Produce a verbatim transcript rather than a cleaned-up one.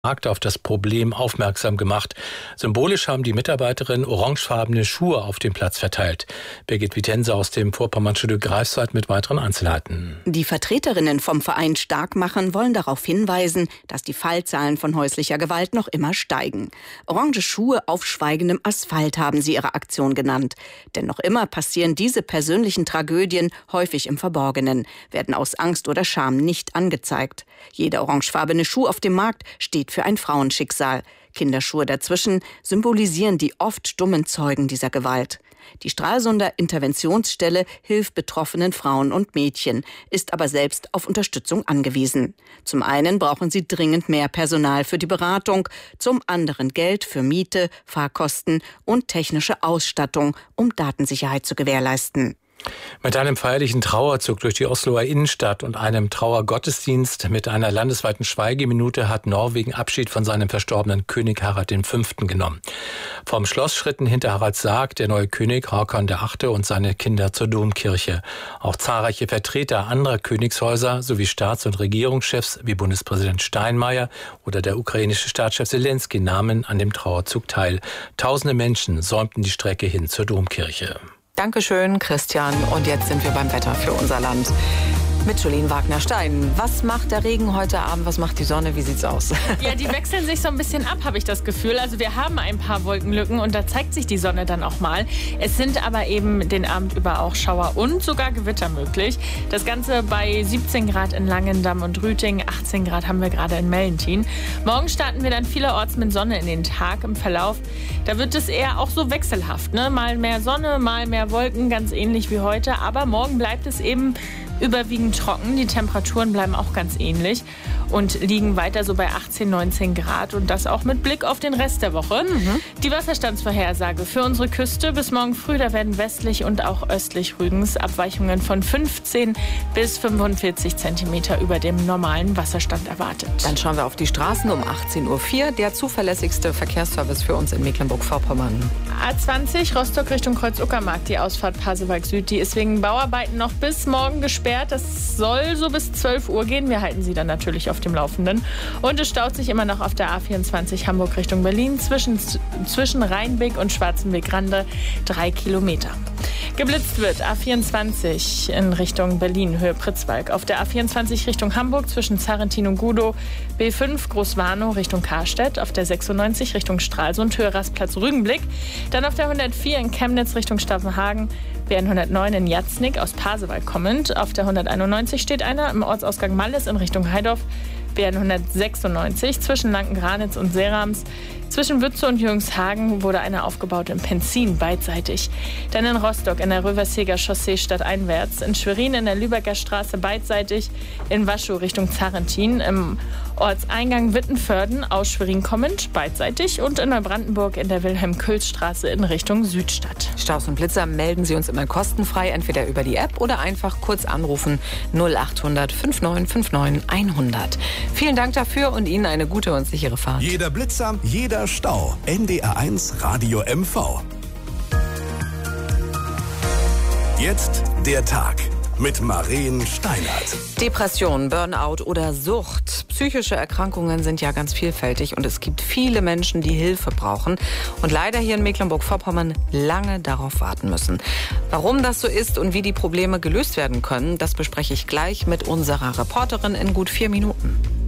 Markt auf das Problem aufmerksam gemacht. Symbolisch haben die Mitarbeiterinnen orangefarbene Schuhe auf dem Platz verteilt. Birgit Wittense aus dem Vorpommernstudio Greifswald mit weiteren Einzelheiten. Die Vertreterinnen vom Verein Stark machen wollen darauf hinweisen, dass die Fallzahlen von häuslicher Gewalt noch immer steigen. Orange Schuhe auf schweigendem Asphalt haben sie ihre Aktion genannt. Denn noch immer passieren diese persönlichen Tragödien häufig im Verborgenen, werden aus Angst oder Scham nicht angezeigt. Jeder orangefarbene Schuh auf dem Markt steht für ein Frauenschicksal. Kinderschuhe dazwischen symbolisieren die oft dummen Zeugen dieser Gewalt. Die Stralsunder Interventionsstelle hilft betroffenen Frauen und Mädchen, ist aber selbst auf Unterstützung angewiesen. Zum einen brauchen sie dringend mehr Personal für die Beratung, zum anderen Geld für Miete, Fahrkosten und technische Ausstattung, um Datensicherheit zu gewährleisten. Mit einem feierlichen Trauerzug durch die Osloer Innenstadt und einem Trauergottesdienst mit einer landesweiten Schweigeminute hat Norwegen Abschied von seinem verstorbenen König Harald der Fünfte genommen. Vom Schloss schritten hinter Haralds Sarg der neue König Håkon der Achte und seine Kinder zur Domkirche. Auch zahlreiche Vertreter anderer Königshäuser sowie Staats- und Regierungschefs wie Bundespräsident Steinmeier oder der ukrainische Staatschef Selenskyj nahmen an dem Trauerzug teil. Tausende Menschen säumten die Strecke hin zur Domkirche. Dankeschön, Christian. Und jetzt sind wir beim Wetter für unser Land. Mit Jolene Wagner-Stein. Was macht der Regen heute Abend? Was macht die Sonne? Wie sieht's aus? Ja, die wechseln sich so ein bisschen ab, habe ich das Gefühl. Also wir haben ein paar Wolkenlücken und da zeigt sich die Sonne dann auch mal. Es sind aber eben den Abend über auch Schauer und sogar Gewitter möglich. Das Ganze bei siebzehn Grad in Langendamm und Rüting, achtzehn Grad haben wir gerade in Mellentin. Morgen starten wir dann vielerorts mit Sonne in den Tag im Verlauf. Da wird es eher auch so wechselhaft, ne? Mal mehr Sonne, mal mehr Wolken, ganz ähnlich wie heute. Aber morgen bleibt es eben überwiegend trocken. Die Temperaturen bleiben auch ganz ähnlich und liegen weiter so bei achtzehn, neunzehn Grad und das auch mit Blick auf den Rest der Woche. Mhm. Die Wasserstandsvorhersage für unsere Küste bis morgen früh, da werden westlich und auch östlich Rügens Abweichungen von fünfzehn bis fünfundvierzig Zentimeter über dem normalen Wasserstand erwartet. Dann schauen wir auf die Straßen um achtzehn Uhr vier, der zuverlässigste Verkehrsservice für uns in Mecklenburg-Vorpommern. A zwanzig Rostock Richtung Kreuz-Uckermark, die Ausfahrt Pasewalk Süd, die ist wegen Bauarbeiten noch bis morgen gesperrt. Das soll so bis zwölf Uhr gehen. Wir halten Sie dann natürlich auf dem Laufenden. Und es staut sich immer noch auf der A vierundzwanzig Hamburg Richtung Berlin zwischen, zwischen Rheinbeck und Schwarzenbeck-Rande drei Kilometer. Geblitzt wird A vierundzwanzig in Richtung Berlin, Höhe Pritzwalk. Auf der A vierundzwanzig Richtung Hamburg zwischen Zarentin und Gudow, B fünf Großwarnow Richtung Karstedt. Auf der sechsundneunzig Richtung Stralsund, Höhe Rastplatz Rügenblick. Dann auf der hundertvier in Chemnitz Richtung Staffenhagen. B hundertneun in Jatznick aus Pasewalk kommend. Auf der hunderteinundneunzig steht einer im Ortsausgang Malles in Richtung Heidorf. B hundertsechsundneunzig zwischen Lanken-Granitz und Seerams. Zwischen Bützow und Jungshagen wurde einer aufgebaut im Penzin beidseitig. Dann in Rostock in der Röverseger Chaussee stadteinwärts. In Schwerin in der Lübecker Straße beidseitig. In Waschow Richtung Zarentin. Im Ortseingang Wittenförden aus Schwerin kommend beidseitig. Und in Neubrandenburg in der Wilhelm-Külz-Straße in Richtung Südstadt. Staus und Blitzer melden Sie uns immer kostenfrei, entweder über die App oder einfach kurz anrufen null acht hundert neunundfünfzig neunundfünfzig hundert. Vielen Dank dafür und Ihnen eine gute und sichere Fahrt. Jeder Blitzer, jeder Stau. N D R eins Radio M V. Jetzt der Tag mit Maren Steinert. Depression, Burnout oder Sucht. Psychische Erkrankungen sind ja ganz vielfältig und es gibt viele Menschen, die Hilfe brauchen und leider hier in Mecklenburg-Vorpommern lange darauf warten müssen. Warum das so ist und wie die Probleme gelöst werden können, das bespreche ich gleich mit unserer Reporterin in gut vier Minuten.